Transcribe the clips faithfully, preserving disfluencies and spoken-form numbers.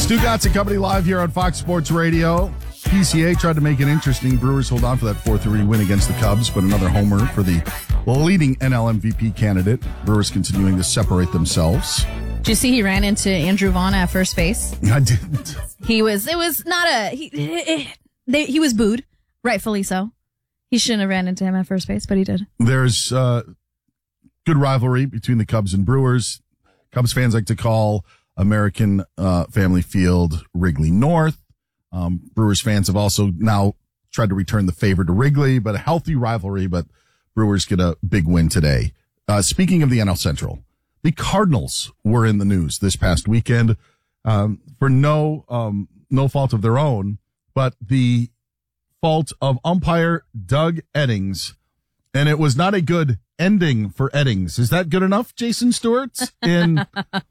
Stugotz and Company live here on Fox Sports Radio. P C A tried to make it interesting. Brewers hold on for that four three win against the Cubs, but another homer for the leading N L M V P candidate. Brewers continuing to separate themselves. Did you see he ran into Andrew Vaughn at first base? I didn't. He was, it was not a, he, it, they, he was booed, rightfully so. He shouldn't have ran into him at first base, but he did. There's uh, good rivalry between the Cubs and Brewers. Cubs fans like to call American uh, Family Field Wrigley North. Um, Brewers fans have also now tried to return the favor to Wrigley, but a healthy rivalry, but Brewers get a big win today. Uh, speaking of the N L Central, the Cardinals were in the news this past weekend, um, for no, um, no fault of their own, but the fault of umpire Doug Eddings. And it was not a good ending for Eddings. Is that good enough, Jason Stewart? In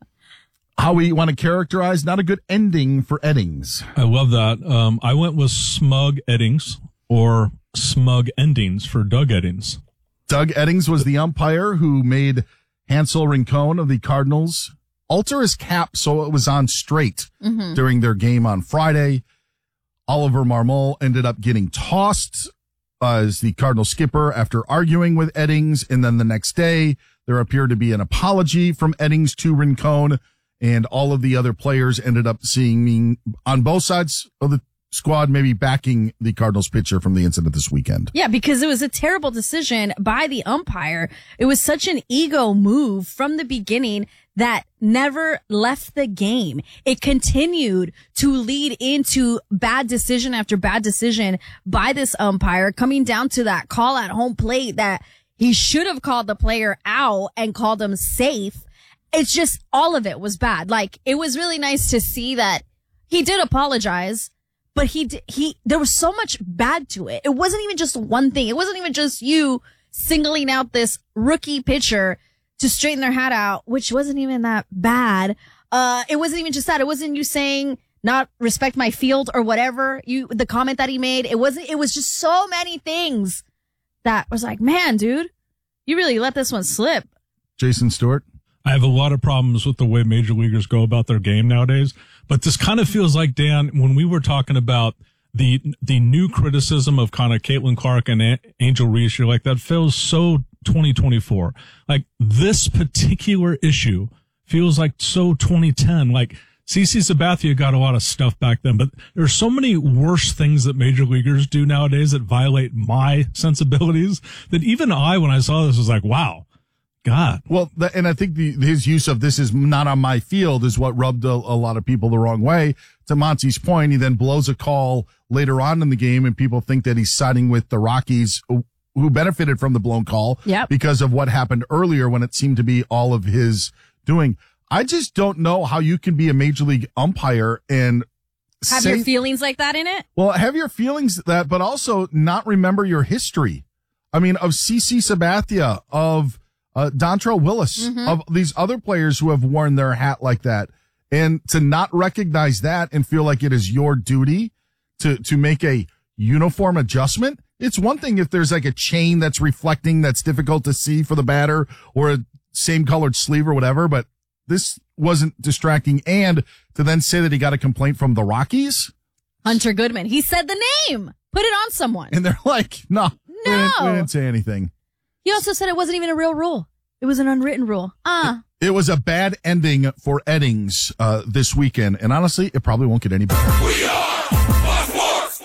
how we want to characterize not a good ending for Eddings. I love that. Um, I went with smug Eddings or smug endings for Doug Eddings. Doug Eddings was the umpire who made Hansel Rincon of the Cardinals alter his cap so it was on straight mm-hmm. during their game on Friday. Oliver Marmol ended up getting tossed as the Cardinal skipper after arguing with Eddings. And then the next day, there appeared to be an apology from Eddings to Rincon. And all of the other players ended up seeing me on both sides of the squad, maybe backing the Cardinals pitcher from the incident this weekend. Yeah, because it was a terrible decision by the umpire. It was such an ego move from the beginning that never left the game. It continued to lead into bad decision after bad decision by this umpire, coming down to that call at home plate that he should have called the player out and called him safe. It's just, all of it was bad. Like, it was really nice to see that he did apologize, but he, did, he, there was so much bad to it. It wasn't even just one thing. It wasn't even just you singling out this rookie pitcher to straighten their hat out, which wasn't even that bad. Uh, it wasn't even just that. It wasn't you saying not respect my field or whatever. You, the comment that he made, it wasn't, it was just so many things that was like, man, dude, you really let this one slip. Jason Stewart. I have a lot of problems with the way major leaguers go about their game nowadays, but this kind of feels like, Dan, when we were talking about the the new criticism of kind of Caitlin Clark and A- Angel Reese, you're like, that feels so twenty twenty-four. Like, this particular issue feels like so twenty ten. Like, CeCe Sabathia got a lot of stuff back then, but there's so many worse things that major leaguers do nowadays that violate my sensibilities that even I, when I saw this, was like, wow. God. Well, th- and I think the, his use of this is not on my field is what rubbed a, a lot of people the wrong way. To Monty's point, he then blows a call later on in the game, and people think that he's siding with the Rockies, who, who benefited from the blown call yep. because of what happened earlier when it seemed to be all of his doing. I just don't know how you can be a major league umpire and have say, your feelings like that in it. Well, have your feelings that, but also not remember your history. I mean, of CeCe Sabathia, of Uh, Dontrelle Willis, mm-hmm. of these other players who have worn their hat like that, and to not recognize that and feel like it is your duty to, to make a uniform adjustment. It's one thing if there's like a chain that's reflecting that's difficult to see for the batter or a same colored sleeve or whatever, but this wasn't distracting. And to then say that he got a complaint from the Rockies. Hunter Goodman. He said the name. Put it on someone. And they're like, no, no. we didn't, we didn't say anything. He also said it wasn't even a real rule. It was an unwritten rule. Ah. It, it was a bad ending for Eddings uh, this weekend, and honestly, it probably won't get any better. We are Fox Sports.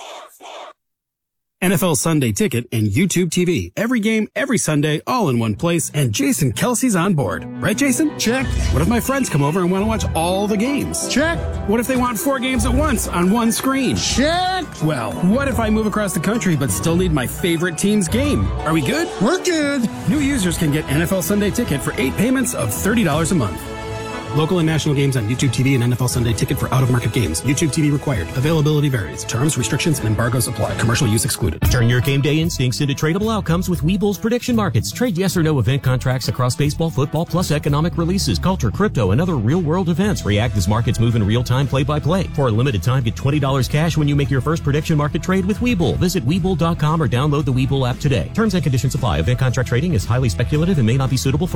N F L Sunday Ticket and YouTube T V. Every game, every Sunday, all in one place, and Jason Kelsey's on board. Right, Jason? Check. What if my friends come over and want to watch all the games? Check. What if they want four games at once on one screen? Check. Well, what if I move across the country but still need my favorite team's game? Are we good? We're good. New users can get N F L Sunday Ticket for eight payments of thirty dollars a month. Local and national games on YouTube T V and N F L Sunday Ticket for out-of-market games. YouTube T V required. Availability varies. Terms, restrictions, and embargoes apply. Commercial use excluded. Turn your game day instincts into tradable outcomes with Webull's prediction markets. Trade yes or no event contracts across baseball, football, plus economic releases, culture, crypto, and other real-world events. React as markets move in real time, play-by-play. For a limited time, get twenty dollars cash when you make your first prediction market trade with Webull. Visit Webull dot com or download the Webull app today. Terms and conditions apply. Event contract trading is highly speculative and may not be suitable for